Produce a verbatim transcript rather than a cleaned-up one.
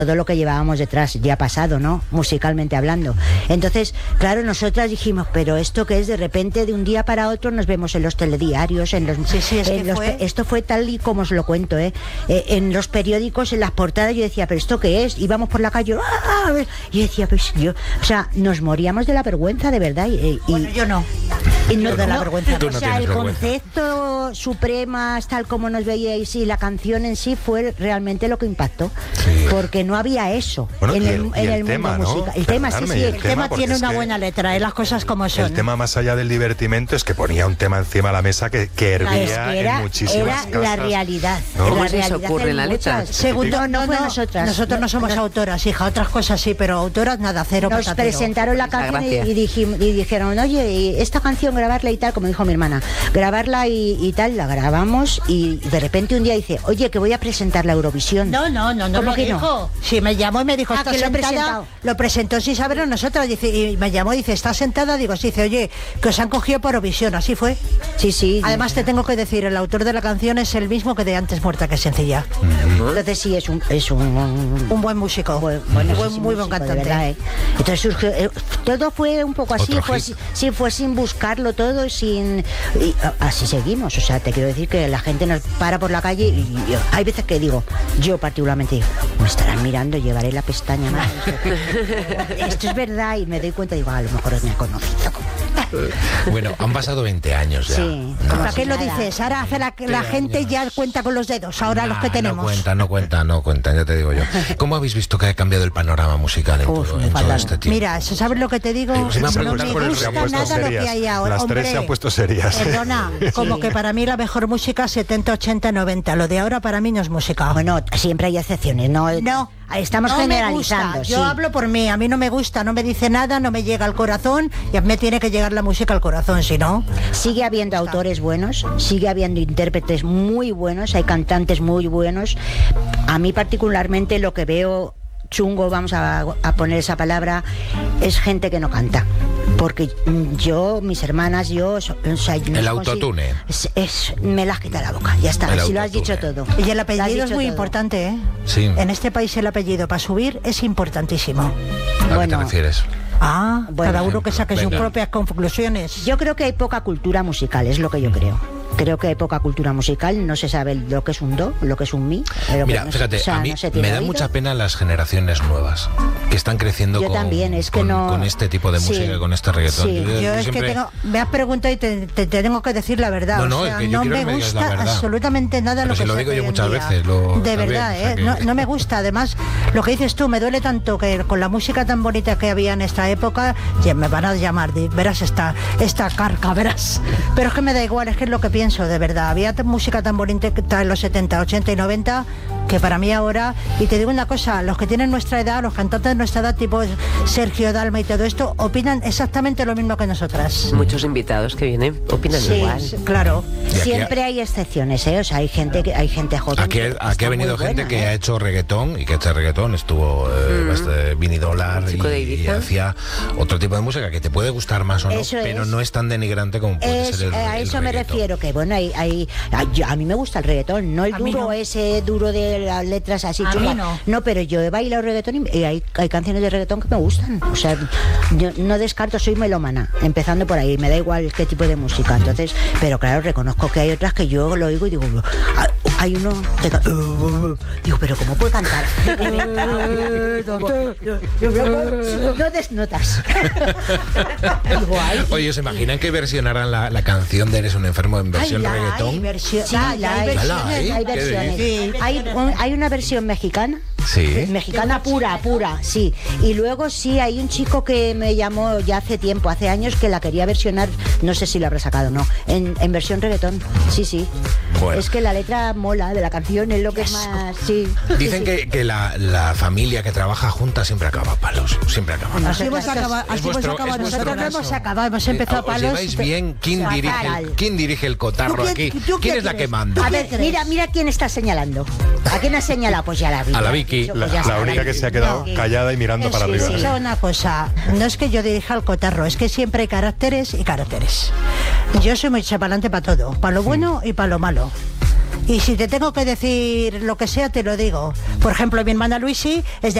todo lo que llevábamos detrás, ya pasado, ¿no? Musicalmente hablando. Entonces, claro, nosotras dijimos, pero esto que es de repente, de un día para otro, nos vemos en los telediarios, en los... Sí, sí, es en que los fue... Esto fue tal y como os lo cuento, ¿eh? Eh, En los periódicos, en las portadas, yo decía, ¿pero esto qué es? Íbamos por la calle, ¡ah! Y yo decía, pues yo... O sea, nos moríamos de la vergüenza, de verdad. Y, y, bueno, yo no. Y no de la no, vergüenza. Tú no o sea, el vergüenza. concepto Supremas, tal como nos veíais, y la canción en sí fue realmente lo que impactó. Sí. Porque no había eso Bueno, en y el, el- y en el el tema, mundo ¿no? musical. El tema, sí, Perdonadme, sí. y El el tema tema, porque tiene es una que buena letra, ¿eh? Las cosas como son. El tema más allá del divertimento es que ponía un tema encima de la mesa que, que hervía Es que era, en muchísimas era la casas. realidad. ¿No? La ¿Cómo se os realidad ocurre en la letra? muchas. Segundo, no, no fue no, nosotras. Nosotros no, somos no, autoras, hija, otras cosas sí, pero autoras nada, cero Nos patatero. presentaron la Muchas canción y, gracias. y dijim- y dijeron, oye, y esta canción grabarla y tal, como dijo mi hermana, grabarla y, y tal, la grabamos y de repente un día dice, oye, que voy a presentar la Eurovisión. No, no, no, no ¿Cómo lo que no? dijo. Sí, me llamó y me dijo, Ah, ¿está que lo he sentada? presentado. Lo presentó sin saberlo nosotros, dice, y me llamó y dice, ¿está sentada? Digo, sí, dice, oye, que os han cogido por Eurovisión, así fue. Sí, sí. Además te tengo que decir, el autor de la canción es el mismo que de Antes muerta que sencilla. Entonces sí, es un... Es un, Un buen músico, buen- un buenísimo buen, muy buen músico, de cantante. verdad, ¿eh? Entonces surgió, eh, todo fue un poco así, Otro fue, hit. así- sí, fue sin buscarlo todo, sin y, a- así seguimos. O sea, te quiero decir que la gente nos para por la calle y, y hay veces que digo, yo particularmente digo, me estarán mirando, llevaré la pestaña más. Esto es verdad y me doy cuenta y digo, a lo mejor me ha conocido. Bueno, han pasado veinte años ya. Sí. ¿Para No, qué lo nada. dices? Ahora hace la, la gente ya cuenta con los dedos, ahora los que Nah, tenemos. No cuenta, no cuenta, no cuenta, ya te digo yo. ¿Cómo habéis visto que ha cambiado el panorama musical en, Uf, todo, en todo fatal. este tiempo? Mira, ¿sabes lo que te digo? Eh, se me ha no preguntado me por el gusta se han puesto nada lo que serias. hay ahora. Las Hombre, tres se han puesto serias. Perdona, como Sí. que para mí la mejor música setenta, ochenta, noventa. Lo de ahora para mí no es música. Bueno, siempre hay excepciones, no, No, estamos no me generalizando. gusta. Yo sí. hablo por mí, a mí no me gusta, no me dice nada, no me llega al corazón y a mí me tiene que llegar la música al corazón, si no. Sigue habiendo autores buenos, sigue habiendo intérpretes muy buenos, hay cantantes muy buenos. A mí particularmente lo que veo chungo, vamos a, a poner esa palabra, es gente que no canta. Porque mm, yo, mis hermanas, yo... so- o sea, yo no El consigo- autotune. Es, es- me las quita la boca, ya está, El si lo has dicho autotune. todo. Y el Lo has apellido es dicho muy todo. importante, ¿eh? Sí. En este país el apellido para subir es importantísimo. ¿A qué Bueno. te refieres? Ah, Bueno, cada uno que ejemplo, saque sus venga. propias conclusiones. Yo creo que hay poca cultura musical, es lo que yo creo. Creo que hay poca cultura musical, no se sabe lo que es un do, lo que es un mi. lo que Mira, no se- fíjate, o sea, a mí no se tiene me da oído. mucha pena las generaciones nuevas que están creciendo Yo con, también, es que con, no- con este tipo de Sí. música, con este reggaetón. Sí. Yo es siempre- que tengo, me has preguntado y te, te- te tengo que decir la verdad. No, o no, sea, es que yo no quiero me que me digas la gusta verdad. absolutamente nada Pero lo si que lo se digo hace yo hoy en muchas día. veces, lo- de también, verdad, o sea ¿eh? que- No, no me gusta. Además, lo que dices tú, me duele tanto que con la música tan bonita que había en esta época, ya me van a llamar, de- verás esta, esta carca, verás. Pero es que me da igual, es que es lo que pienso, de verdad. Había t- música tan bonita que está en los setenta, ochenta y noventa que para mí ahora, y te digo una cosa, los que tienen nuestra edad, los cantantes de nuestra edad, tipo Sergio Dalma y todo esto, opinan exactamente lo mismo que nosotras. Muchos invitados que vienen opinan Sí, igual. Sí, claro. Y aquí Siempre hay excepciones, ¿eh? O sea, hay gente que hay gente joven. Aquí, que aquí está ha venido muy gente buena, que ¿eh? ha hecho reggaetón y que este reggaetón estuvo eh, Mm. este, Vini Dólar Chico de y, y Ibiza. hacía otro tipo de música que te puede gustar más o no, Eso pero es. no es tan denigrante como puede Es- ser el, eh, a el eso me reggaetón. refiero, que bueno, hay, hay a, yo- a mí me gusta el reggaetón, no el A mí duro no. ese duro de las letras así A mí chungas. no. pero yo he bailado reggaetón y, y hay, hay canciones de reggaetón que me gustan. O sea, yo no descarto, soy melómana, empezando por ahí, me da igual qué tipo de música. Entonces, pero claro, reconozco que hay otras que yo lo oigo y digo, ah, hay uno que ca- digo, pero ¿cómo puede cantar? No desnotas. Digo, ay, Oye, ¿se imaginan que versionaran la, la canción de Eres un enfermo en versión Ay, la hay, reggaetón? versión- Sí, la- la hay hay, versiones, hay, hay ¿qué versiones. dices? Hay, un- hay una versión mexicana. Sí. Mexicana pura, pura, sí. Y luego sí, hay un chico que me llamó ya hace tiempo, hace años, que la quería versionar, no sé si lo habrá sacado o no, en, en versión reggaetón. Sí, sí. Bueno. Es que la letra mola de la canción, es lo que es más... Sí. Dicen Sí, sí. que, que la, la familia que trabaja junta siempre acaba a palos, siempre acaba a palos. Así hemos Nosotras- acabado, es así hemos vuestro- acabado. es vuestro Nosotros no caso. hemos acabado, hemos empezado a ¿Os palos. lleváis bien? ¿Quién Fatal. dirige, ¿Quién dirige el cotarro ¿Tú quién- aquí? tú ¿Quién qué es la que crees? manda? A ver, crees? mira, mira quién está señalando. ¿A quién ha señalado? Pues ya la vi. A la Vicky, Pues La, ya la está, única que se ha quedado No. callada y mirando Es para que, arriba. sí, ¿sabe una cosa? No es que yo dirija el cotarro, es que siempre hay caracteres y caracteres. Yo soy muy chapalante para todo, para lo bueno y para lo malo. Y si te tengo que decir lo que sea, te lo digo. Por ejemplo, mi hermana Luisi es de